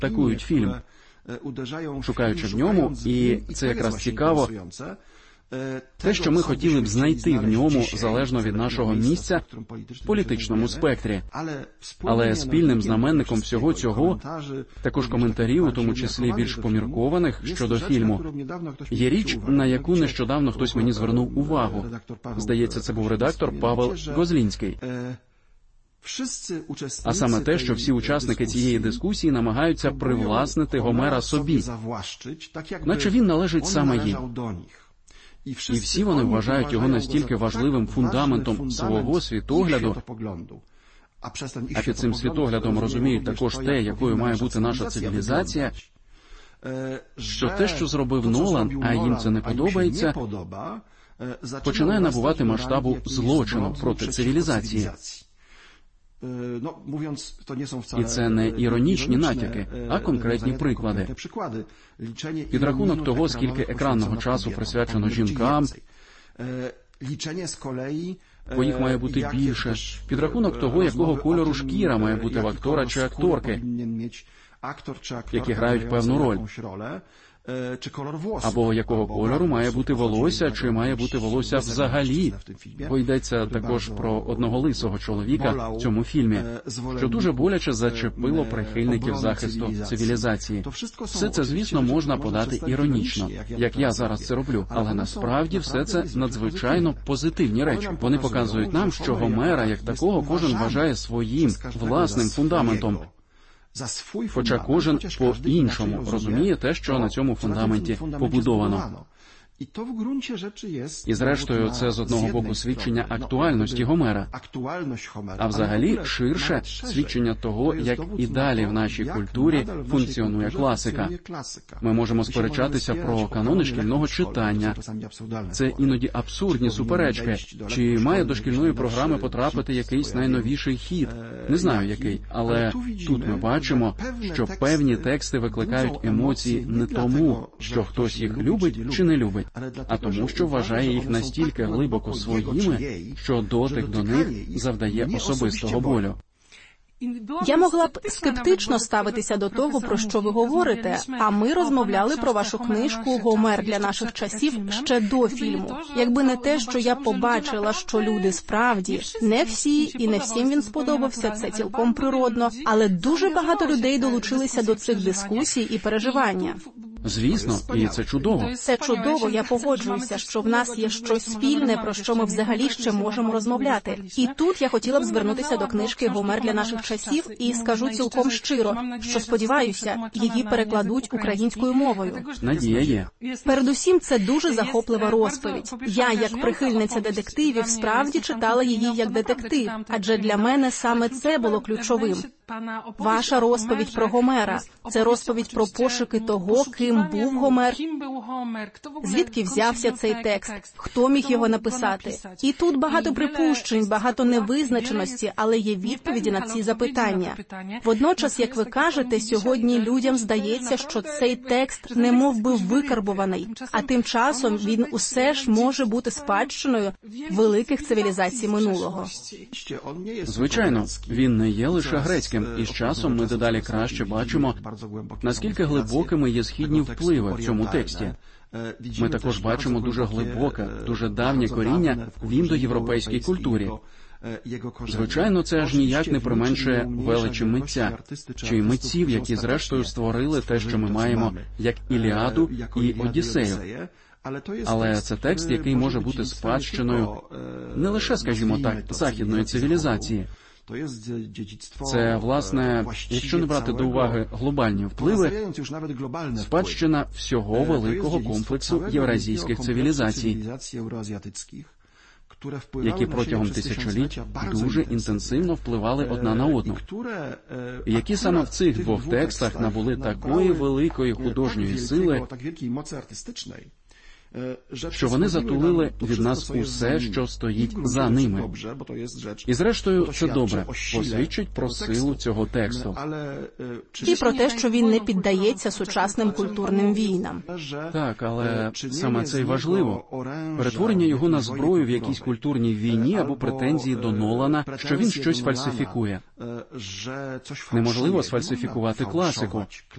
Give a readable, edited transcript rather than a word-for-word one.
атакують фільм, шукаючи в ньому, і це якраз цікаво, те, що ми хотіли б знайти в ньому, залежно від нашого місця в політичному спектрі. Але спільним знаменником всього цього, також коментарів, у тому числі більш поміркованих щодо фільму, є річ, на яку нещодавно хтось мені звернув увагу. Здається, це був редактор Павел Гозлінський. А саме те, що всі учасники цієї дискусії намагаються привласнити Гомера собі, наче він належить саме їм. І всі вони вважають його настільки важливим фундаментом свого світогляду, а під цим світоглядом розуміють також те, якою має бути наша цивілізація, що те, що зробив Нолан, а їм це не подобається, починає набувати масштабу злочину проти цивілізації. І це не іронічні натяки, а конкретні приклади. Підрахунок того, скільки екранного часу присвячено жінкам, бо їх має бути більше. Підрахунок того, якого кольору шкіра має бути в актора чи акторки, які грають певну роль. Або якого кольору має бути волосся, чи має бути волосся взагалі. Бо йдеться також про одного лисого чоловіка в цьому фільмі, що дуже боляче зачепило прихильників захисту цивілізації. Все це, звісно, можна подати іронічно, як я зараз це роблю, але насправді все це надзвичайно позитивні речі. Вони показують нам, що Гомера, як такого, кожен вважає своїм власним фундаментом. Хоча кожен по-іншому розуміє те, що на цьому фундаменті побудовано. І зрештою, це з одного боку свідчення актуальності Гомера, а взагалі ширше свідчення того, як і далі в нашій культурі функціонує класика. Ми можемо сперечатися про канони шкільного читання. Це іноді абсурдні суперечки. Чи має до шкільної програми потрапити якийсь найновіший хіт? Не знаю, який. Але тут ми бачимо, що певні тексти викликають емоції не тому, що хтось їх любить чи не любить, а тому, що вважає їх настільки глибоко своїми, що дотик до них завдає особистого болю. Я могла б скептично ставитися до того, про що ви говорите, а ми розмовляли про вашу книжку «Гомер для наших часів» ще до фільму. Якби не те, що я побачила, що люди справді, не всі і не всім він сподобався, це цілком природно, але дуже багато людей долучилися до цих дискусій і переживання. Звісно, і це чудово. Це чудово, я погоджуюся, що в нас є щось спільне, про що ми взагалі ще можемо розмовляти. І тут я хотіла б звернутися до книжки «Гомер для наших часів» і скажу цілком щиро, що, сподіваюся, її перекладуть українською мовою. Надія є. Передусім, це дуже захоплива розповідь. Я, як прихильниця детективів, справді читала її як детектив, адже для мене саме це було ключовим. Ваша розповідь про Гомера – це розповідь про пошуки того, ким був Гомер, звідки взявся цей текст, хто міг його написати. І тут багато припущень, багато невизначеності, але є відповіді на ці запитання. Водночас, як ви кажете, сьогодні людям здається, що цей текст немов би викарбуваний, а тим часом він усе ж може бути спадщиною великих цивілізацій минулого. Звичайно, він не є лише грецьким, і з часом ми дедалі краще бачимо, наскільки глибокими є східні впливи в цьому тексті. Ми також бачимо дуже глибоке, дуже давнє коріння в індоєвропейській культурі. Звичайно, це аж ніяк не применшує величі митця, чи митців, які зрештою створили те, що ми маємо, як Іліаду і Одіссею. Але це текст, який може бути спадщиною не лише, скажімо так, західної цивілізації. Це, власне, якщо не брати до уваги глобальні впливи, спадщина всього великого комплексу євразійських цивілізацій, які протягом тисячоліть дуже інтенсивно впливали одна на одну, і які саме в цих двох текстах набули такої великої художньої сили, що вони затулили від нас усе, що стоїть за ними. І зрештою, це добре, посвідчить про силу цього тексту. І про те, що він не піддається сучасним культурним війнам. Так, але саме це й важливо. Перетворення його на зброю в якійсь культурній війні або претензії до Нолана, що він щось фальсифікує. Неможливо сфальсифікувати класику.